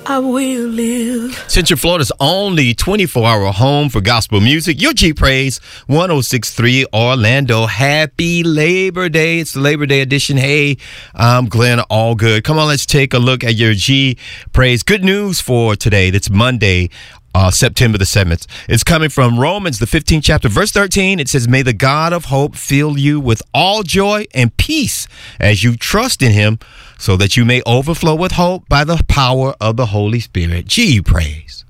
I will live. Central Florida's only 24-hour home for gospel music. Your G Praise 106.3 Orlando. Happy Labor Day. It's the Labor Day edition. Hey, I'm Glenn Allgood. Come on, let's take a look at your G Praise. Good news for today. That's Monday, September the 7th. It's coming from Romans, the 15th chapter, verse 13. It says, may the God of hope fill you with all joy and peace as you trust in him, so that you may overflow with hope by the power of the Holy Spirit. G Praise.